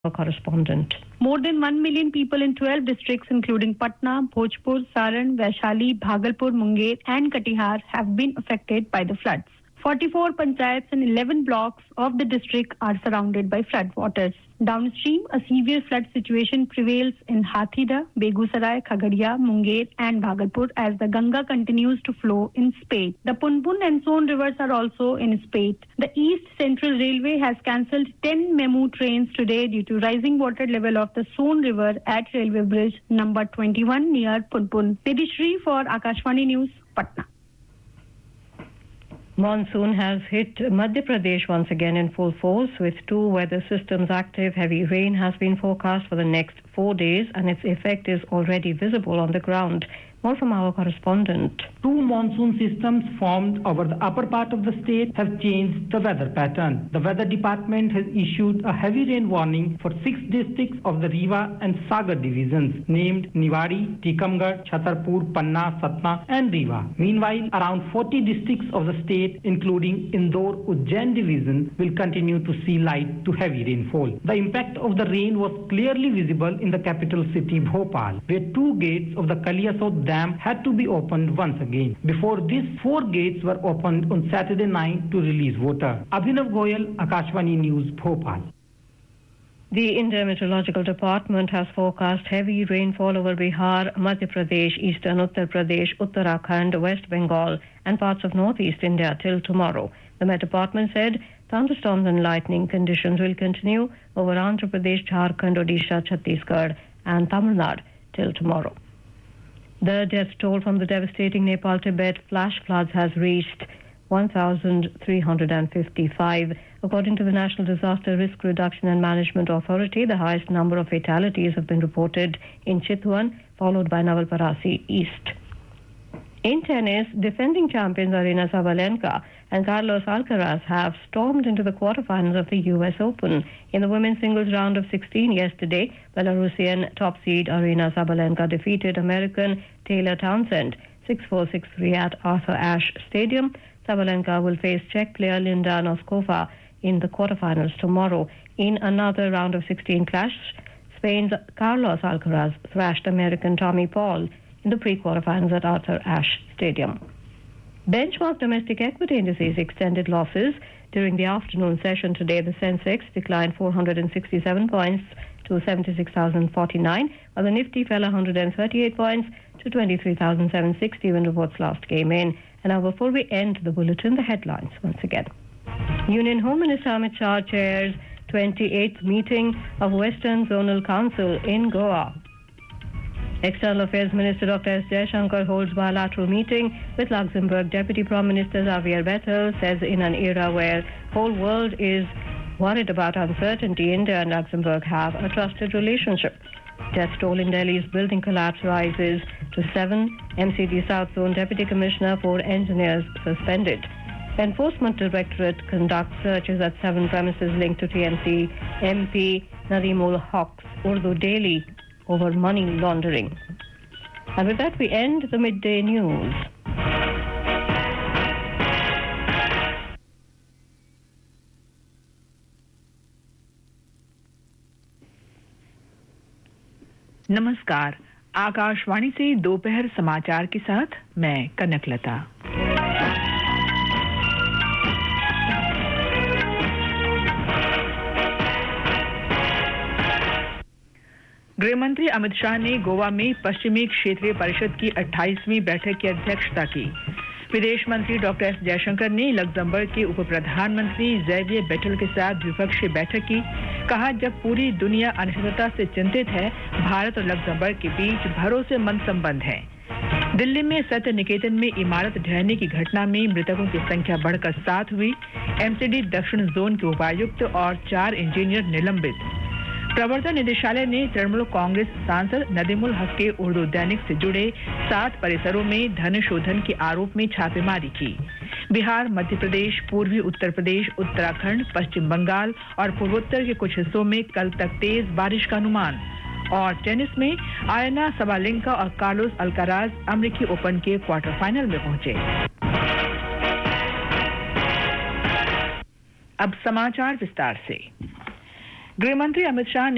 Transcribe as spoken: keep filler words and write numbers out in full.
correspondent. More than one million people in twelve districts including Patna, Bhojpur, Saran, Vaishali, Bhagalpur, Munger and Katihar have been affected by the floods. forty-four panchayats and eleven blocks of the district are surrounded by flood waters. Downstream, a severe flood situation prevails in Hathida, Begusarai, Khagadia, Munger and Bhagalpur as the Ganga continues to flow in spate. The Punpun and Son rivers are also in spate. The East Central Railway has cancelled ten memo trains today due to rising water level of the Son river at railway bridge number twenty-one near Punpun. Nidhi for Akashvani News, Patna. Monsoon has hit Madhya Pradesh once again in full force with two weather systems active. Heavy rain has been forecast for the next four days and its effect is already visible on the ground. More from our correspondent. Two monsoon systems formed over the upper part of the state have changed the weather pattern. The weather department has issued a heavy rain warning for six districts of the Rewa and Sagar divisions named Niwari, Tikamgarh, Chhatarpur, Panna, Satna and Rewa. Meanwhile, around forty districts of the state including Indore, Ujjain division will continue to see light to heavy rainfall. The impact of the rain was clearly visible in the capital city Bhopal, where two gates of the Kaliyasot Dam had to be opened once again. Before this, four gates were opened on Saturday night to release water. Abhinav Goyal, Akashvani News, Bhopal. The Indian Meteorological Department has forecast heavy rainfall over Bihar, Madhya Pradesh, Eastern Uttar Pradesh, Uttarakhand, West Bengal and parts of northeast India till tomorrow. The Met Department said thunderstorms and lightning conditions will continue over Andhra Pradesh, Jharkhand, Odisha, Chhattisgarh and Tamil Nadu till tomorrow. The death toll from the devastating Nepal-Tibet flash floods has reached one thousand three hundred fifty-five. According to the National Disaster Risk Reduction and Management Authority, the highest number of fatalities have been reported in Chitwan, followed by Navalparasi East. In tennis, defending champions Aryna Sabalenka and Carlos Alcaraz have stormed into the quarterfinals of the U S Open. In the women's singles round of sixteen yesterday, Belarusian top seed Aryna Sabalenka defeated American Taylor Townsend six four six three at Arthur Ashe Stadium. Sabalenka will face Czech player Linda Noskova in the quarterfinals tomorrow. In another round of sixteen clash, Spain's Carlos Alcaraz thrashed American Tommy Paul in the pre-quarterfinals at Arthur Ashe Stadium. Benchmark domestic equity indices extended losses during the afternoon session today. The Sensex declined four hundred sixty-seven points to seventy-six thousand forty-nine, while the Nifty fell one hundred thirty-eight points to twenty-three thousand seven hundred sixty when reports last came in. And now before we end the bulletin, the headlines once again. Union Home Minister Amit Shah chairs twenty-eighth meeting of Western Zonal Council in Goa. External Affairs Minister Doctor S. Jaishankar holds bilateral meeting with Luxembourg Deputy Prime Minister Xavier Bettel, says in an era where whole world is worried about uncertainty, India and Luxembourg have a trusted relationship. Death toll in Delhi's building collapse rises to seven. M C D South Zone Deputy Commissioner for Engineers suspended. Enforcement Directorate conducts searches at seven premises linked to T M C M P Nadeemul Haque's Urdu Daily over money laundering. And with that, we end the midday news. नमस्कार, आकाशवाणी से दोपहर समाचार के साथ मैं कनकलता। गृहमंत्री अमित शाह ने गोवा में पश्चिमी क्षेत्रीय परिषद की अट्ठाईसवीं बैठक की अध्यक्षता की। विदेश मंत्री डॉक्टर एस जयशंकर ने लग्जमबर्ग के उप प्रधानमंत्री ज़ैवियर बेटल के साथ द्विपक्षीय बैठक की। कहा, जब पूरी दुनिया अनिश्चितता से चिंतित है, भारत और लग्जमबर्ग के बीच भरोसेमंद संबंध है। दिल्ली में सत्य निकेतन में इमारत ढहने की घटना में मृतकों की संख्या बढ़कर सात हुई। एमसीडी दक्षिण जोन के उपायुक्त और चार इंजीनियर निलंबित। प्रवर्तन निदेशालय ने तृणमूल कांग्रेस सांसद नदीमुल हक के उर्दू दैनिक से जुड़े सात परिसरों में धन शोधन के आरोप में छापेमारी की। बिहार, मध्य प्रदेश, पूर्वी उत्तर प्रदेश, उत्तराखंड, पश्चिम बंगाल और पूर्वोत्तर के कुछ हिस्सों में कल तक तेज बारिश का अनुमान। और टेनिस में आयना सबालेंका और कार्लोस अल्काराज अमेरिकी ओपन के क्वार्टर फाइनल में पहुंचे। अब समाचार विस्तार से। गृहमंत्री अमित शाह ने